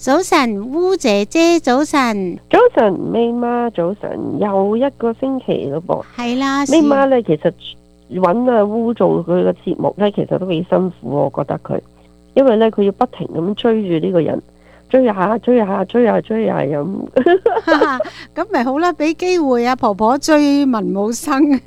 早晨，烏姐姐，早晨。 早晨，咪媽，早晨，又一個星期咯噃。 係啦， 咪媽咧，其實揾阿烏做佢嘅節目咧，其實都幾辛苦，我覺得佢，因為咧佢要不停咁追住呢個人，追下咁。 咁咪好啦，俾機會阿婆婆追文武生。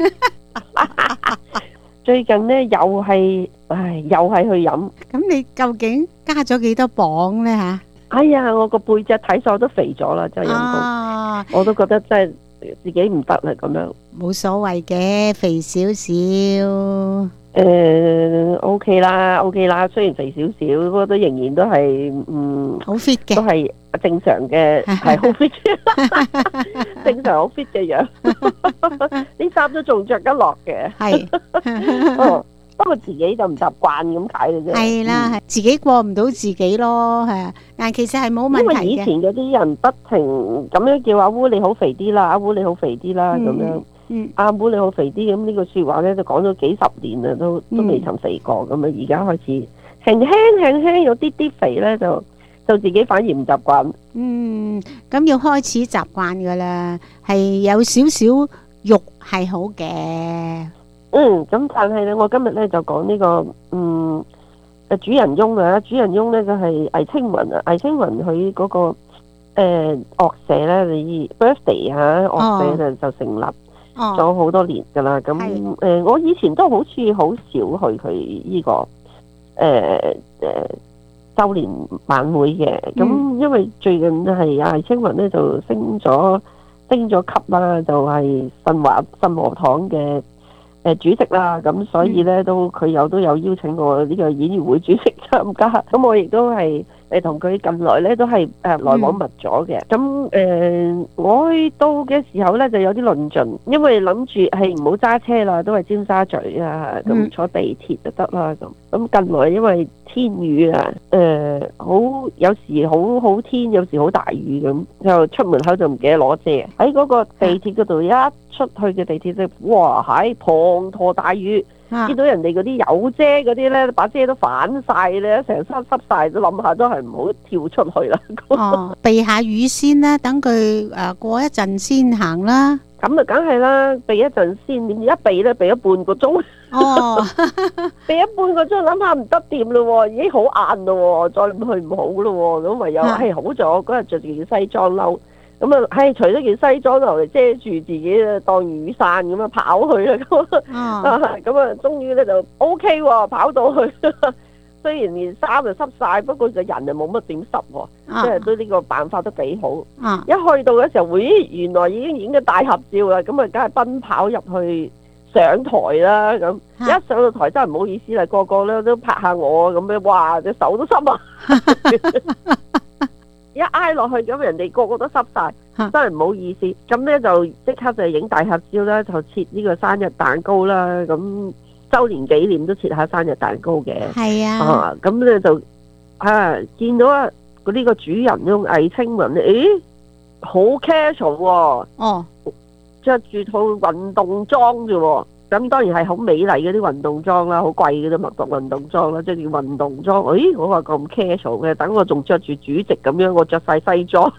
最近咧又係去飲。 咁你究竟加咗幾多磅咧吓？ 哎呀，我個背脊睇數都肥咗啦，真係陰公，我都覺得真係自己唔得啦咁樣。 冇所謂嘅，肥少少。 OK 啦，雖然肥少少，不過都仍然都係好 fit 嘅， 都係正常嘅，係好 fit 嘅，正常好 fit 嘅樣。啲衫都仲着得落嘅。係。不過自己就唔習慣咁解嘅啫。係啦，係自己過唔到自己咯，係啊。但其實係冇問題嘅。 因為以前嗰啲人不停咁樣叫阿烏你好肥啲啦，阿烏你好肥啲啦咁樣。阿烏你好肥啲，咁呢個說話咧就講咗幾十年啦，都未曾肥過咁啊。而家開始輕輕有啲肥咧，就自己反而唔習慣。 咁要開始習慣噶啦，係有少少肉係好嘅。 咁但係咧，我今日咧就講呢個主人翁啊，主人翁咧就係魏青雲啊，魏青雲佢嗰個樂社咧，你 birthday 啊，樂社就成立咗好多年噶啦。咁我以前都好似好少去佢呢個周年晚會嘅。咁因為最近係魏青雲咧就升咗級啦，就係信和堂嘅主席啦，咁所以咧都有邀請我呢個演藝會主席參加，咁我亦都係同佢近來咧都係來往密咗嘅。咁我去到嘅時候咧就有啲論盡，因為諗住係唔好揸車啦，都係尖沙咀啊，咁坐地鐵就得啦咁。咁近來因為天雨啊，有時好天，有時好大雨咁，就出門口就唔記得攞遮，喺嗰個地鐵嗰度一出去嘅地鐵咧，哇喺滂沱大雨，見到人哋嗰啲有遮嗰啲咧，把遮都反晒咧，成身濕晒，都諗下都係唔好跳出去啦。 避下雨先啦，等佢過一陣先行啦。 咁啊，梗係啦，避一陣先，點知一避咧，避咗半個鐘。避咗半個鐘，諗下唔得掂咯，已經好晏咯，再唔去唔好咯，咁唯有好咗，我嗰日着住件西裝褸，咁啊，除咗件西裝褸嚟遮住自己當雨傘咁啊跑去啦，咁啊，終於咧就 OK 喎，跑到去。雖然件衫就濕晒，不過個人就冇乜點濕喎，即係都呢個辦法都幾好。一去到嘅時候，原來已經影咗大合照啦，咁啊，梗係奔跑入去上台啦。咁一上到台真係唔好意思啦，個個咧都拍下我咁樣，哇！隻手都濕啊！一挨落去咁，人哋個個都濕晒，真係唔好意思。咁咧就即刻就影大合照啦，就切呢個生日蛋糕啦，咁。周年紀念都切下生日蛋糕嘅，係啊，咁咧就見到呢個主人翁魏青雲，好 casual 喎，着住套運動裝啫喎，咁當然係好美麗嗰啲運動裝啦，好貴嗰啲麥當運動裝啦，着住運動裝，我話咁 casual 嘅，等我仲着住主席咁樣，我着晒西裝，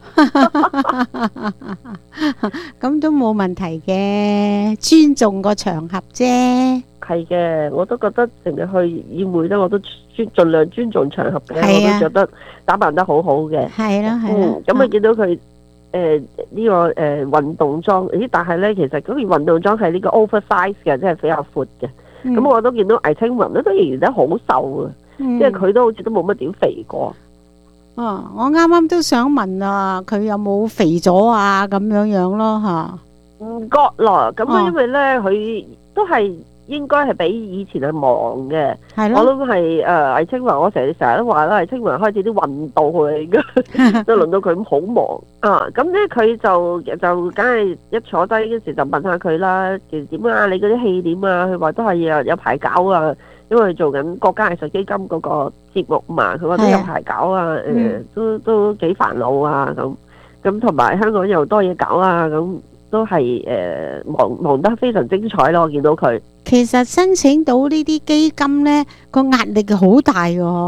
咁都冇問題嘅，尊重個場合啫。 係嘅，我都覺得成日去宴會咧，我都盡量尊重場合嘅，我都覺得打扮得好好嘅。係咯，係咯。咁啊，見到佢呢個運動裝，但係咧其實嗰件運動裝係呢個 oversize 嘅，即係比較闊嘅。咁我都見到魏青雲咧都仍然都好瘦啊，即係佢都好似都冇乜點肥過。 我啱啱都想問啊，佢有冇肥咗啊？咁樣樣咯嚇。 唔覺咯，咁啊，因為咧佢都係。應該係比以前係忙嘅，我諗係魏青雲，我成日都話啦，魏青雲開始啲運動嚟嘅，都輪到佢好忙啊！咁咧佢就梗係一坐低嗰時就問下佢啦，其實點啊？你嗰啲戲點啊？佢話都係有排搞啊，因為做緊國家藝術基金嗰個節目嘛，佢話都有排搞啊，都幾煩惱啊咁同埋香港又多嘢搞啊咁。都係忙得非常精彩咯！我見到佢。 其實申請到呢啲基金呢，個壓力好大嘅嗬。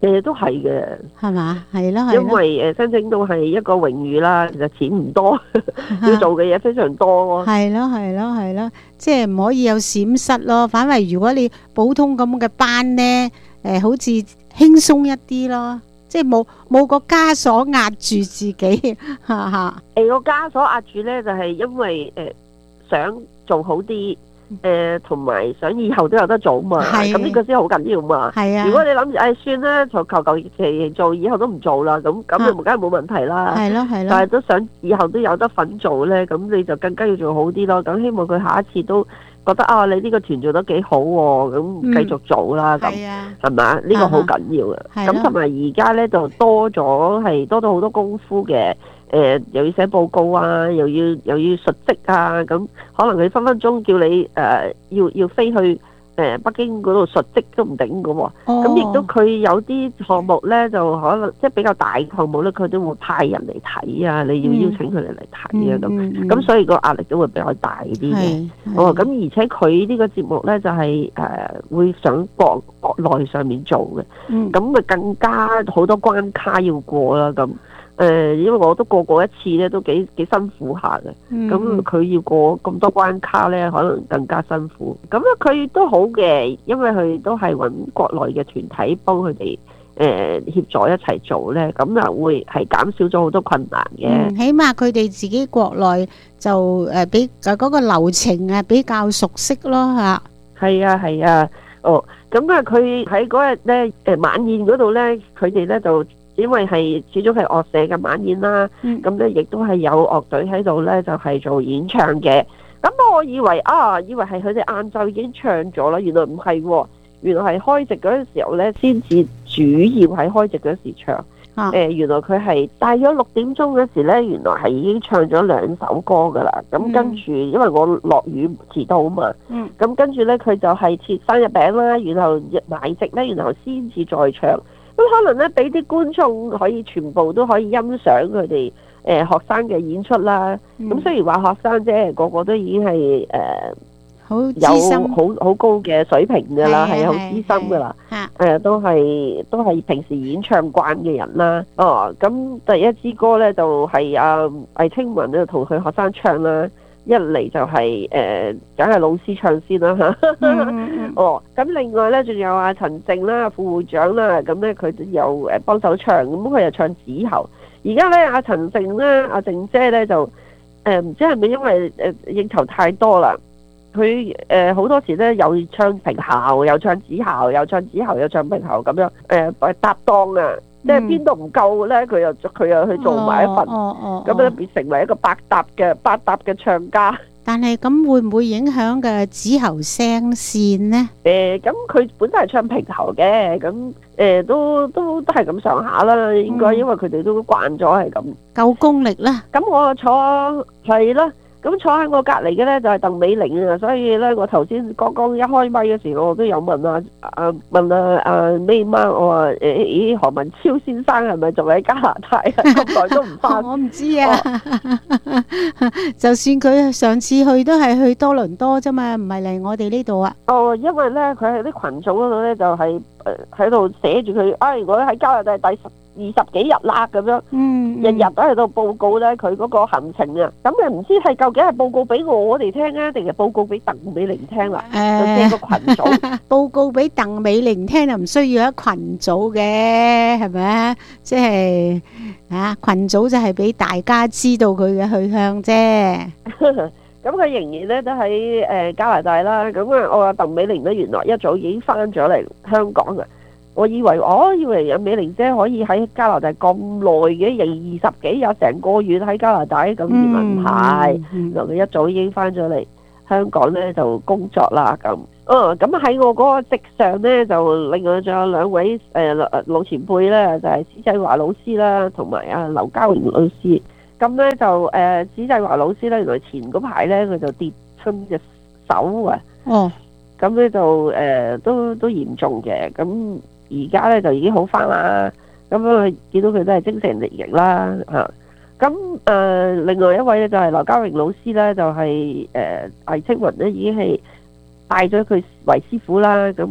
都係嘅， 係嘛？係咯係因咯， 為申請到係一個榮譽啦，其實錢唔多，要做嘅嘢非常多咯。 係咯係咯係咯，即係唔可以有閃失咯。反為如果你普通咁嘅班呢，好似輕鬆一啲咯，即係冇個枷鎖壓住自己，哈哈。 個枷鎖壓住咧，就係因為想做好啲，同埋想以後都有得做嘛。 係咁呢個先好緊要嘛。 係啊， 如果你諗住算啦，求其做，以後都唔做啦，咁就梗係冇問題啦。 係咯係咯， 但係都想以後都有得份做咧，咁你就更加要做好啲咯。咁希望佢下一次都覺得你呢個團做得幾好喎，咁繼續做啦。咁係啊， 係咪？呢個好緊要嘅。 係咯咁同埋而家咧就多咗好多功夫嘅。又要寫報告啊，又要述職啊，咁可能佢分分鐘叫你要飛去北京嗰度述職都唔定㗎喎。咁亦都佢有啲項目咧，就可能即係比較大嘅項目咧，佢都會派人嚟睇啊，你要邀請佢哋嚟睇啊，咁所以個壓力都會比較大啲嘅。咁而且佢呢個節目咧就係會上國內上面做嘅，咁咪更加好多關卡要過啦咁。因為我都過一次咧，都幾辛苦下嘅。咁佢要過咁多關卡咧，可能更加辛苦。咁佢都好嘅，因為佢都係揾國內嘅團體幫佢哋協助一齊做咧，咁啊會係減少咗好多困難嘅。 起碼佢哋自己國內就比嗰個流程比較熟悉咯嚇。係啊係啊，咁佢喺嗰日咧晚宴嗰度咧，佢哋咧就。因為係始終係樂社嘅晚宴啦，咁咧亦都係有樂隊喺度咧，就係做演唱嘅。咁我以為係佢哋晏晝已經唱咗啦，原來唔係喎，原來係開席嗰陣時候咧，先至主要喺開席嗰時唱。原來佢係大約6點鐘嗰時咧，原來係已經唱咗2首歌噶啦。咁跟住，因為我落雨遲到啊嘛，咁跟住咧佢就係切生日餅啦，然後買席咧，然後先至再唱。咁可能咧，俾啲觀眾可以全部都可以欣賞佢哋學生嘅演出啦。咁雖然話學生啫，個個都已經係好資深， 有好高嘅水平㗎啦，係好資深㗎啦。都係平時演唱慣嘅人啦。咁第一支歌咧就係魏清文咧同佢學生唱啦。一嚟就係梗係老師唱先啦嚇。咁另外咧仲有阿陳靜啦，副會長啦，咁咧佢都有幫手唱，咁佢又唱子喉。而家咧阿陳靜咧，阿靜姐咧就唔知係咪因為應酬太多啦，佢好多時咧又唱平喉，又唱子喉，又唱子喉，又唱平喉咁樣搭檔啊。即係邊度唔夠咧，佢又去做埋一份，咁咧變成為一個百搭嘅唱家。 但係咁會唔會影響嘅子喉聲線呢？ 咁佢本身係唱平喉嘅，咁都係咁上下啦，應該因為佢哋都慣咗係咁， 夠功力啦。 咁我坐係啦。咁坐喺我隔離嘅咧就係鄧美玲啊，所以咧我頭先剛一開咪嘅時候，我都有問阿咩媽，我話何文超先生係咪仲喺加拿大啊？咁耐都唔翻。 我唔知啊，就算佢上次去都係去多倫多啫嘛，唔係嚟我哋呢度啊。 因為咧佢喺啲群組嗰度咧就係喺度寫住佢，我喺加拿大第20幾日啦咁樣，日日都喺度報告咧佢嗰個行程啊。咁唔知係究竟係報告俾我哋聽啊，定係報告俾鄧美玲聽啦？就借個群組報告俾鄧美玲聽就唔需要喺群組嘅，係咪啊？即係群組就係俾大家知道佢嘅去向啫。 咁佢仍然咧都喺加拿大啦。咁我話鄧美玲咧原來一早已經翻咗嚟香港啊。我以為阿美玲姐可以喺加拿大咁耐嘅，20幾日成個月喺加拿大，咁原來唔係，原來佢一早已經翻咗嚟香港咧就工作啦咁。咁喺我嗰個席上咧，就另外仲有2位老前輩咧，就係史濟華老師啦，同埋劉嘉榮老師。咁咧就史濟華老師咧，原來前嗰排咧佢就跌親隻手啊。咁咧就都嚴重嘅。咁而家咧就已經好翻啦，咁樣見到佢都係精神奕奕啦嚇。咁另外一位咧就係劉嘉榮老師咧，就係魏清雲咧已經係拜咗佢為師傅啦。咁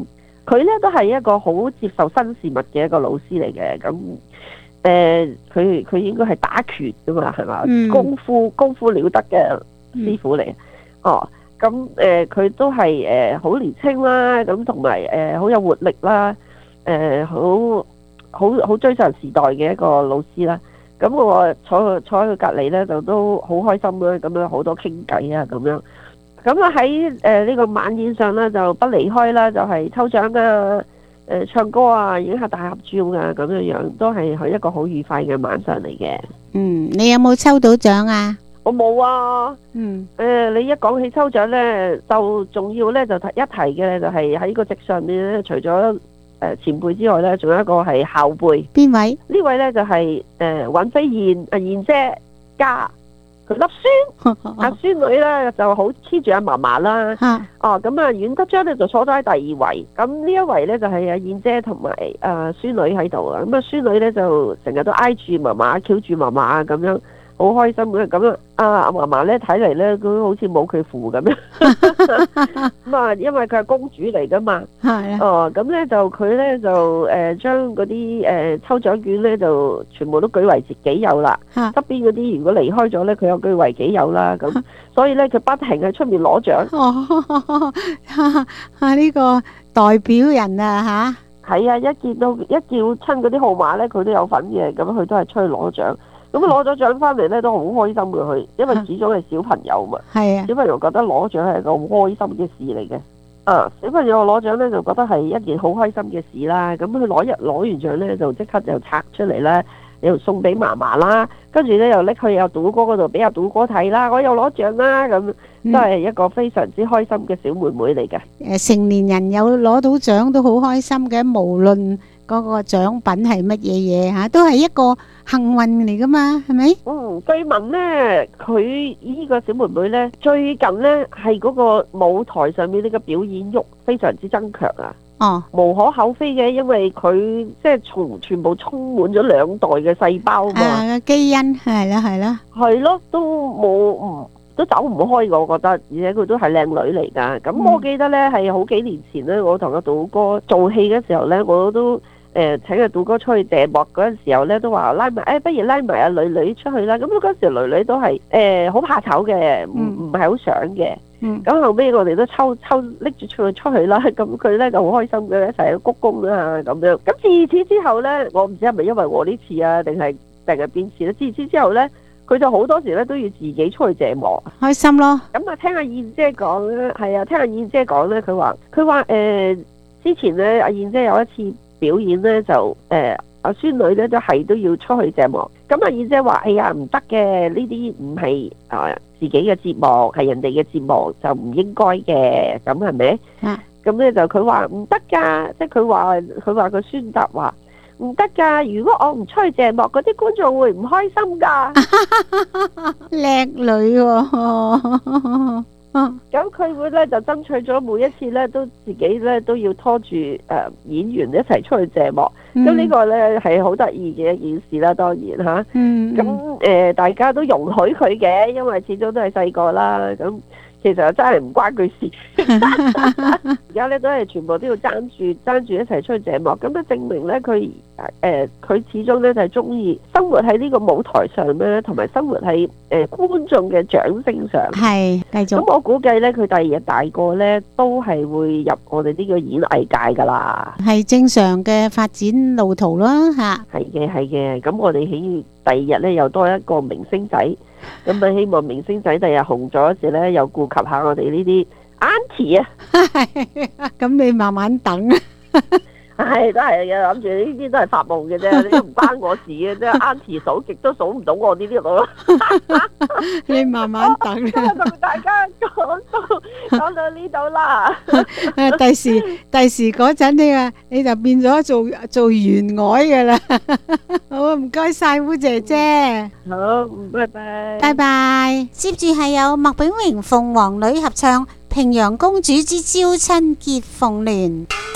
佢咧都係一個好接受新事物嘅一個老師嚟嘅。咁佢應該係打拳噶嘛，係嘛？功夫了得嘅師傅嚟。哦，咁佢都係好年青啦，咁同埋好有活力啦，好追上時代嘅一個老師啦。咁我坐喺佢隔離咧，就都好開心啦。咁樣好多傾偈啊，咁樣。咁啊喺呢個晚宴上咧，就不離開啦，就係抽獎啊、唱歌啊、影下大合照啊，咁樣都係一個好愉快嘅晚上嚟嘅。 你有冇抽到獎啊？ 我冇啊。你一講起抽獎咧，就仲要咧就提嘅，就係喺個席上面咧，除咗前輩之外咧，仲有一個係後輩。邊位？呢位咧就係尹飛燕燕姐家佢粒孫阿孫女咧就好黐住阿嫲嫲啦。咁啊阮德章咧就坐咗喺第二位。咁呢一位咧就係阿燕姐同埋孫女喺度啊。咁啊孫女咧就成日都挨住嫲嫲，翹住嫲嫲咁樣。好開心嘅。咁阿嫲嫲咧睇嚟咧，佢好似冇佢扶咁樣。咁啊，因為佢係公主嚟噶嘛。係啊。咁咧就佢咧就將嗰啲抽獎券咧就全部都據為自己有啦。側邊嗰啲如果離開咗咧，佢又據為己有啦。咁所以咧佢不停喺出面攞獎。呢個代表人啊吓。係啊，一叫親嗰啲號碼咧，佢都有份嘅。咁佢都係出去攞獎。咁攞咗獎翻嚟咧，都好開心嘅佢，因為始終係小朋友嘛。係啊，小朋友覺得攞獎係一個好開心嘅事嚟嘅。小朋友攞獎咧就覺得係一件好開心嘅事啦。咁佢攞完獎咧就即刻就拆出嚟啦，又送俾嫲嫲啦，跟住咧又拎去阿杜哥嗰度俾阿杜哥睇啦，我又攞獎啦，咁都係一個非常之開心嘅小妹妹嚟嘅。成年人有攞到獎都好開心嘅，無論嗰個獎品係乜嘢嘢吓，都係一個幸運嚟噶嘛，係咪？據聞咧，佢呢個小妹妹咧，最近咧係嗰個舞台上面呢個表演欲非常之增強啊！無可厚非嘅，因為佢即係全部充滿咗兩代嘅細胞嘛，基因係啦，係咯，都走唔開，我覺得，而且佢都係靚女嚟噶。咁我記得咧係好幾年前咧，我同阿杜哥做戲嘅時候咧，我都請阿杜哥出去謝幕嗰陣時候咧，都話不如拉埋阿女女出去啦。咁嗰時女女都係好怕醜嘅，唔係好想嘅。咁後尾我哋都抽拎住出去啦。咁佢咧就好開心嘅，一齊去鞠躬啦咁樣。咁自此之後咧，我唔知係咪因為我呢次啊，定係邊次咧？自此之後咧，佢就好多時咧都要自己出去謝幕，開心咯。咁啊，聽阿燕姐講咧，係啊，聽阿燕姐講咧，佢話之前咧，阿燕姐有一次表演咧，就阿孫女咧都要出去謝幕。咁阿燕姐話：哎呀，唔得嘅，呢啲唔係自己嘅節目，係人哋嘅節目，就唔應該嘅。咁係咪？咁咧就佢話唔得㗎，即係佢話個孫達話。唔得噶！如果我唔出去謝幕，嗰啲觀眾會唔開心噶。叻女喎！咁佢會咧就爭取咗每一次咧都自己咧都要拖住演員一齊出去謝幕。咁呢個咧係好得意嘅一件事啦，當然吓。咁大家都容許佢嘅，因為始終都係細個啦。咁其實真係唔關佢事。而家咧都係全部都要爭住一齊出去謝幕，咁就證明咧佢始終咧就係中意生活喺呢個舞台上咧，同埋生活喺觀眾嘅掌聲上。係繼續。咁我估計咧，佢第二日大個咧都係會入我哋呢個演藝界噶啦。係正常嘅發展路途啦，吓。係嘅。咁我哋喺第二日咧又多一個明星仔，咁啊希望明星仔第日紅咗時咧，又顧及下我哋呢啲 Auntie 啊。咁你慢慢等。係都係嘅，諗住呢啲都係發夢嘅啫，呢啲唔關我事嘅啫。Auntie 數極都數唔到我呢啲咯。你慢慢等。今日同大家講到呢度啦。第時嗰陣你就變咗做員外嘅啦。好，唔該晒烏姐姐。好，拜拜。拜拜。接住係有麥炳榮鳳凰女合唱《平陽公主之招親結鳳聯》。